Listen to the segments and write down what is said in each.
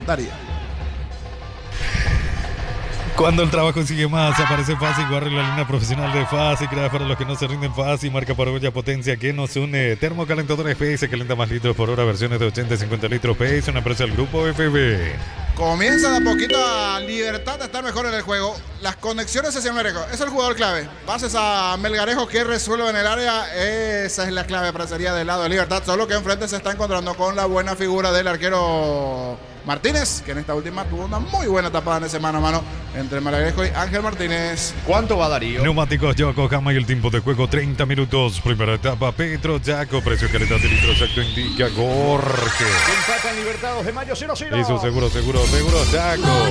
Darío. Cuando el trabajo sigue más, aparece Fácil, Guarre la línea profesional de Fácil, crea para los que no se rinden Fácil, marca Paraguaya potencia que nos une. Termocalentadores PS, calienta más litros por hora, versiones de 80 y 50 litros PS, una empresa del grupo FB. Comienza de a poquito a Libertad de estar mejor en el juego. Las conexiones hacia Melgarejo, es el jugador clave. Pases a Melgarejo que resuelve en el área, esa es la clave, parecería del lado de Libertad. Solo que enfrente se está encontrando con la buena figura del arquero Martínez, que en esta última tuvo una muy buena tapada en ese mano a mano entre Melgarejo y Ángel Martínez. ¿Cuánto va Darío? Neumáticos Yokohama y el tiempo de juego 30 minutos. Primera etapa, Petro Jaco, precio calidad de litro exacto indica Jorge. Empatan Libertados de Mayo 0-0. Eso seguro Jaco.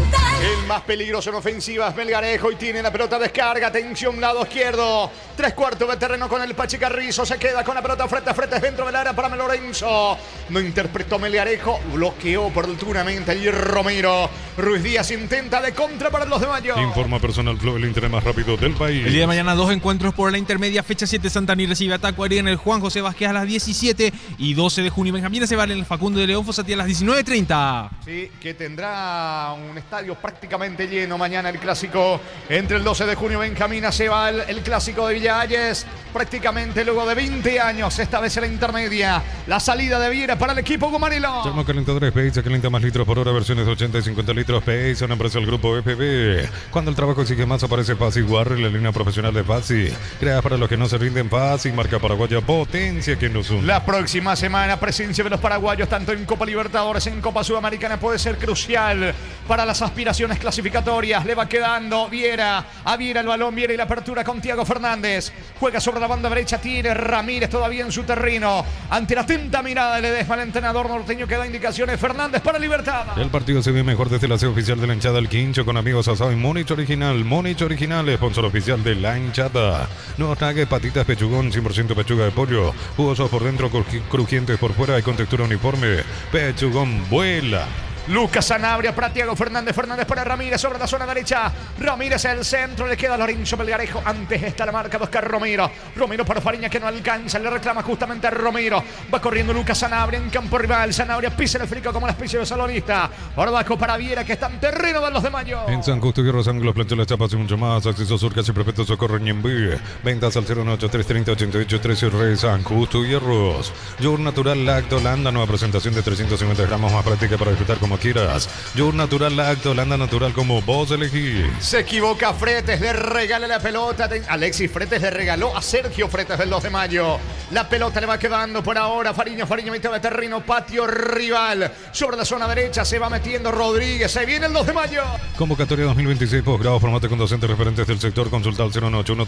El más peligroso en ofensiva es Melgarejo y tiene la pelota descarga. Atención, lado izquierdo. 3/4 de terreno con el Pachi Carrizo. Se queda con la pelota frente a frente dentro del área para Lorenzo. No interpretó Melgarejo. Bloqueó oportunamente allí Romero. Ruiz Díaz intenta de contra para los de Mayo. Informa Personal Flow, el internet más rápido del país. El día de mañana 2 encuentros por la intermedia. Fecha 7 Santaní recibe a Tacuarí en el Juan José Vázquez a las 17. Y 12 de junio Benjamín se vale en el Facundo de León Fossati a las 19:30. Sí, que tendrá un estadio prácticamente lleno mañana el clásico entre el 12 de junio Benjamín Aceval, el clásico de Villa Hayes, prácticamente luego de 20 años, esta vez en la intermedia, la salida de Viera para el equipo gumarilo. Termocalentadores PS, calienta más litros por hora, versiones de 80 y 50 litros PS, una empresa del grupo FB. Cuando el trabajo sigue más, aparece Fácil, Guarre, la línea profesional de Fácil, crea para los que no se rinden Fácil, marca Paraguaya potencia que nos une. La próxima semana, presencia de los paraguayos, tanto en Copa Libertadores, en Copa Sudamericana, puede ser crucial para las aspiraciones clasificatorias. Le va quedando Viera, a Viera el balón, Viera y la apertura con Thiago Fernández. Juega sobre la banda derecha, tiene Ramírez todavía en su terreno. Ante la atenta mirada de Ledesma, el entrenador norteño que da indicaciones, Fernández para Libertad. El partido se ve mejor desde la sede oficial de la hinchada El Quincho con amigos asado y Monich Original, sponsor oficial de la hinchada. Nuevos nuggets, patitas, pechugón, 100% pechuga de pollo, jugosos por dentro, crujientes por fuera y con textura uniforme. Pechugón vuela. Lucas Sanabria para Thiago Fernández. Fernández para Ramírez sobre la zona derecha. Ramírez el centro. Le queda Lorenzo Melgarejo. Antes está la marca de Oscar Romero. Romero para Fariña que no alcanza. Le reclama justamente a Romero. Va corriendo Lucas Sanabria en campo rival. Sanabria pisa el frico como una especie de salonista. Por abajo para Viera que está en terreno de los de Mayo. En San Justo y Rosango, planchas, las chapas y mucho más. Acceso Sur, casi perfecto socorro Ñembí. Ventas al 018-330-88-13 San Justo y Arroz. Yogur Natural Lacto Holanda. Nueva presentación de 350 gramos más práctica para disfrutar como quieras. Yogur Natural Lacto Holanda Natural como vos elegís. Se equivoca Fretes, le regala la pelota. Alexis Fretes le regaló a Sergio Fretes del 2 de mayo. La pelota le va quedando por ahora. Fariña mitad de terreno, patio rival. Sobre la zona derecha se va metiendo Rodríguez. Se viene el 2 de mayo. Convocatoria 2026, posgrado, formate con docentes referentes del sector. Consulta al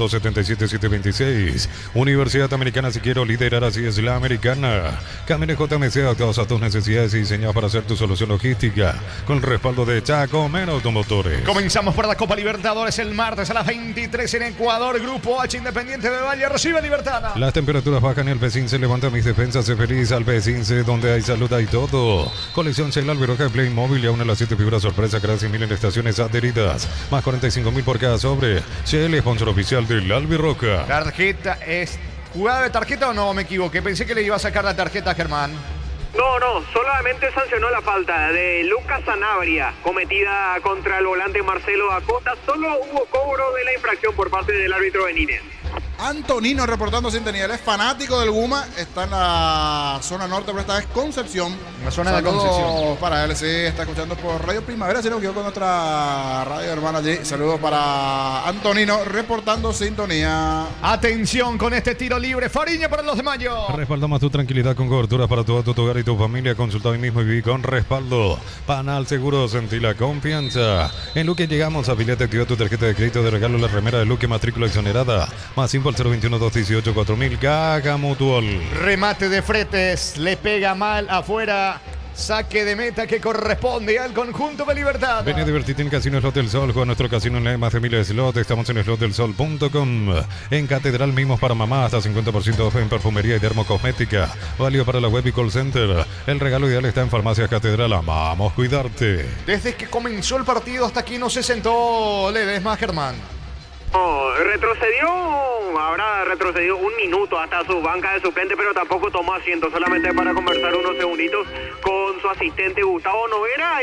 091-277-726. Universidad Americana, si quiero liderar, así es la americana. Camiones JMC, adaptados a tus necesidades y diseñados para hacer tu solución logística. Con el respaldo de Chaco Menos Automotores. Comenzamos por la Copa Libertadores el martes a las 23 en Ecuador. Grupo H Independiente de Valle recibe Libertad. Las temperaturas bajan y el Pecín se levanta. Mis defensas se feliz al Pecín, donde hay salud, hay todo. Colección Shell Alberoja de Playmobil y aún a las 7 figuras sorpresa. Casi 1000 en estaciones adheridas. Más 45.000 por cada sobre. Shell, sponsor oficial del Albiroca. Tarjeta es. ¿Jugada de tarjeta o no? Me equivoqué. Pensé que le iba a sacar la tarjeta a Germán. No, solamente sancionó la falta de Lucas Sanabria cometida contra el volante Marcelo Acosta. Solo hubo cobro de la infracción por parte del árbitro Benítez. Antonino reportando sintonía. Él es fanático del Guma. Está en la zona norte, pero esta vez Concepción. La zona de Concepción. Para él, sí, está escuchando por Radio Primavera. Si no quedó con nuestra radio hermana allí. Saludos para Antonino reportando sintonía. Atención con este tiro libre. Fariña para los de Mayo. Respaldamos tu tranquilidad con cobertura para tu auto, tu hogar y tu familia. Consulta hoy mismo y viví con respaldo. Panal Seguro, sentí la confianza. En Luque llegamos. Afiliate, activa tu tarjeta de crédito de regalo. La remera de Luque, matrícula exonerada. Más info al 021-218-4000. Caja Mutual. Remate de Fretes. Le pega mal afuera. Saque de meta que corresponde al conjunto de Libertad. Ven a divertirte en Casino Slot del Sol. Juega nuestro casino en la más de miles de slot. Estamos en slotdelsol.com. En Catedral Mimos para mamá. Hasta 50% off en perfumería y dermocosmética. Válido para la web y call center. El regalo ideal está en Farmacias Catedral. Vamos, cuidarte. Desde que comenzó el partido hasta aquí no se sentó Ledesma, Germán. No, habrá retrocedido un minuto hasta su banca de suplente, pero tampoco tomó asiento, solamente para conversar unos segunditos con su asistente Gustavo Noguera.